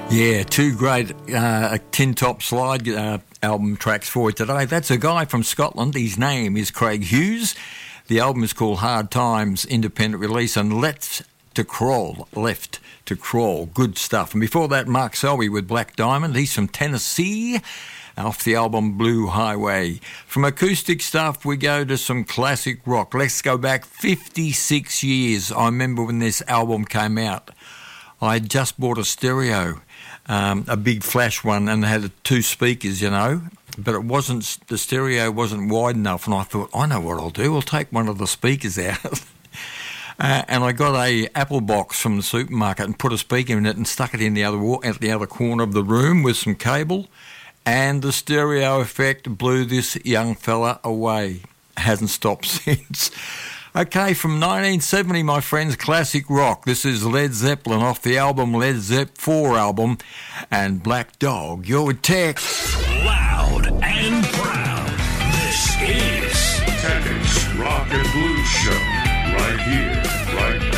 Yeah, two great Tin Top Slide album tracks for you today. That's a guy from Scotland. His name is Craig Hughes. The album is called Hard Times, independent release, and Left to Crawl. Good stuff. And before that, Mark Selby with Black Diamond. He's from Tennessee, off the album Blue Highway. From acoustic stuff, we go to some classic rock. Let's go back 56 years. I remember when this album came out. I had just bought a stereo, a big flash one, and had two speakers, you know, but the stereo wasn't wide enough, and I thought, I know what I'll do. I'll take one of the speakers out. And I got a Apple box from the supermarket and put a speaker in it and stuck it in at the other corner of the room with some cable, and the stereo effect blew this young fella away. Hasn't stopped since. Okay, from 1970, my friends, classic rock. This is Led Zeppelin off the album Led Zepp 4 album, and Black Dog, you're with Tech. Loud and proud, this is Tech's Rock and Blues Show, right here, right now.